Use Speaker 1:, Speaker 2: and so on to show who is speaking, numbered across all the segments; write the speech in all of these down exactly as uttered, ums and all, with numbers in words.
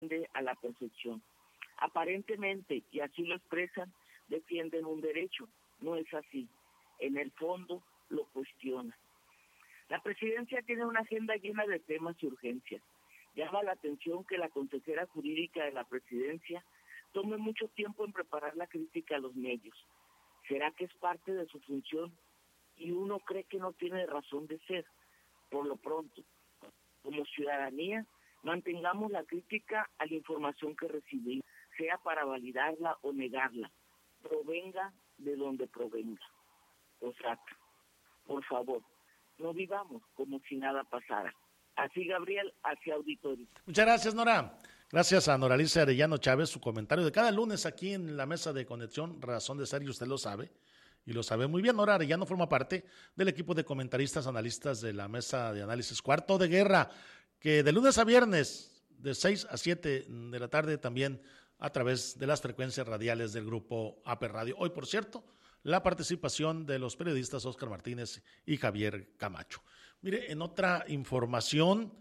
Speaker 1: a la perfección. Aparentemente, y así lo expresan, defienden un derecho. No es así. En el fondo lo cuestionan. La presidencia tiene una agenda llena de temas y urgencias. Llama la atención que la consejera jurídica de la presidencia tome mucho tiempo en preparar la crítica a los medios. ¿Será que es parte de su función? Y uno cree que no tiene razón de ser. Por lo pronto, como ciudadanía, mantengamos la crítica a la información que recibimos, sea para validarla o negarla, provenga de donde provenga. O sea, por favor, no vivamos como si nada pasara. Así, Gabriel, hacia auditorio.
Speaker 2: Muchas gracias, Nora. Gracias a Noralicia Arellano Chávez, su comentario de cada lunes aquí en la mesa de conexión, razón de ser, y usted lo sabe, y lo sabe muy bien. Nora Arellano forma parte del equipo de comentaristas, analistas de la mesa de análisis Cuarto de Guerra, que de lunes a viernes, de seis a siete de la tarde, también a través de las frecuencias radiales del grupo A P Radio. Hoy, por cierto, la participación de los periodistas Óscar Martínez y Javier Camacho. Mire, en otra información,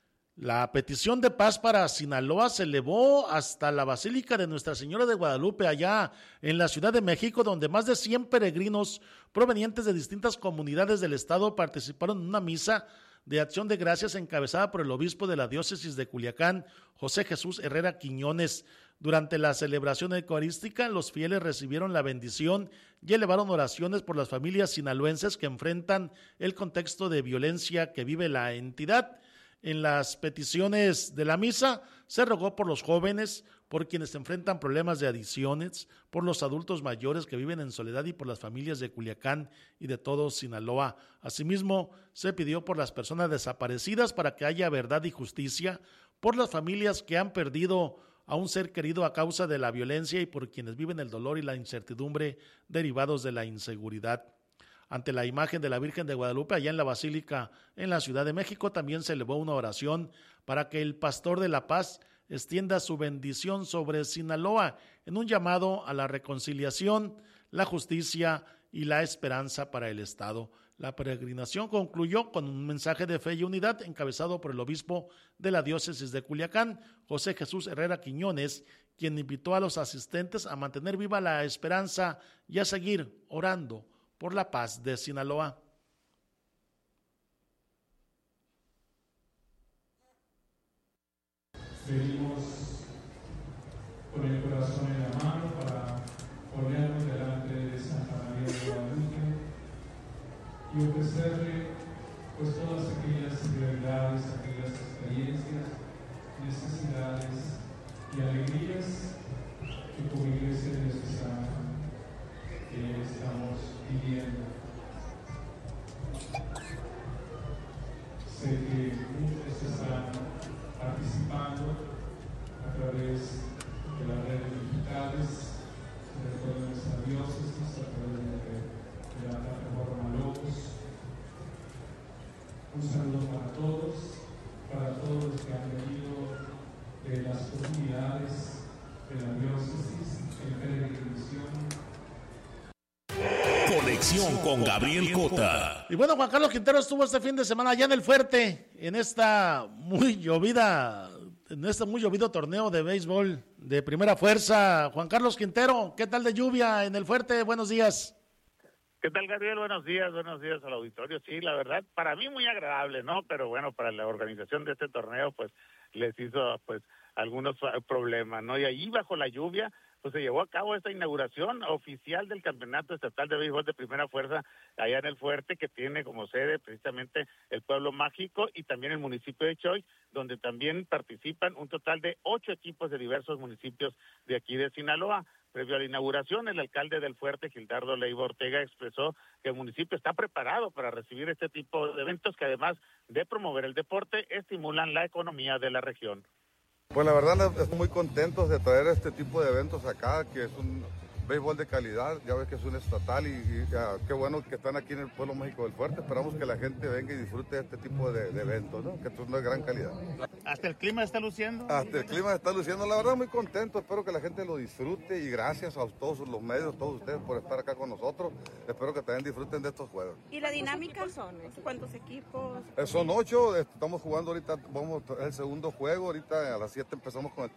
Speaker 2: la petición de paz para Sinaloa se elevó hasta la Basílica de Nuestra Señora de Guadalupe, allá en la Ciudad de México, donde más de cien peregrinos provenientes de distintas comunidades del estado participaron en una misa de acción de gracias encabezada por el obispo de la diócesis de Culiacán, José Jesús Herrera Quiñones. Durante la celebración eucarística, los fieles recibieron la bendición y elevaron oraciones por las familias sinaloenses que enfrentan el contexto de violencia que vive la entidad. En las peticiones de la misa se rogó por los jóvenes, por quienes enfrentan problemas de adicciones, por los adultos mayores que viven en soledad y por las familias de Culiacán y de todo Sinaloa. Asimismo, se pidió por las personas desaparecidas para que haya verdad y justicia, por las familias que han perdido a un ser querido a causa de la violencia y por quienes viven el dolor y la incertidumbre derivados de la inseguridad. Ante la imagen de la Virgen de Guadalupe, allá en la Basílica, en la Ciudad de México, también se elevó una oración para que el Pastor de la Paz extienda su bendición sobre Sinaloa, en un llamado a la reconciliación, la justicia y la esperanza para el Estado. La peregrinación concluyó con un mensaje de fe y unidad encabezado por el obispo de la diócesis de Culiacán, José Jesús Herrera Quiñones, quien invitó a los asistentes a mantener viva la esperanza y a seguir orando por la paz de Sinaloa.
Speaker 3: Venimos con el corazón en la mano para ponernos delante de Santa María de Guadalupe y ofrecerle pues todas aquellas realidades, aquellas experiencias, necesidades y alegrías que como Iglesia de Dios que estamos viviendo. Sé que muchos están participando a través de las redes digitales, sobre todo de nuestra diócesis, a través de, de la plataforma Logos. Un saludo para todos, para todos los que han venido de las comunidades de la diócesis en peregrinación.
Speaker 4: Conexión con Gabriel Cota.
Speaker 2: Y bueno, Juan Carlos Quintero estuvo este fin de semana allá en el Fuerte, en esta muy llovida, en este muy llovido torneo de béisbol de primera fuerza. Juan Carlos Quintero, ¿qué tal de lluvia en el Fuerte? Buenos días.
Speaker 5: ¿Qué tal, Gabriel? Buenos días, buenos días al auditorio. Sí, la verdad, para mí muy agradable, ¿no? Pero bueno, para la organización de este torneo, pues, les hizo, pues, algunos problemas, ¿no? Y allí, bajo la lluvia, pues se llevó a cabo esta inauguración oficial del Campeonato Estatal de Béisbol de Primera Fuerza allá en el Fuerte, que tiene como sede precisamente el Pueblo Mágico y también el municipio de Choix, donde también participan un total de ocho equipos de diversos municipios de aquí de Sinaloa. Previo a la inauguración, el alcalde del Fuerte, Gildardo Leiva Ortega, expresó que el municipio está preparado para recibir este tipo de eventos que, además de promover el deporte, estimulan la economía de la región.
Speaker 6: Pues la verdad estamos muy contentos de traer este tipo de eventos acá, que es un béisbol de calidad, ya ves que es un estatal y, y ya, qué bueno que están aquí en el Pueblo Mágico del Fuerte. Esperamos que la gente venga y disfrute de este tipo de, de eventos, ¿no? Que es una gran calidad.
Speaker 5: ¿Hasta el clima está luciendo?
Speaker 6: Hasta el clima está luciendo, la verdad muy contento, espero que la gente lo disfrute y gracias a todos los medios, todos ustedes por estar acá con nosotros, espero que también disfruten de estos juegos.
Speaker 7: ¿Y la dinámica son? ¿Cuántos equipos?
Speaker 6: Eh, son ocho, estamos jugando ahorita, vamos, es el segundo juego, ahorita a las siete empezamos con el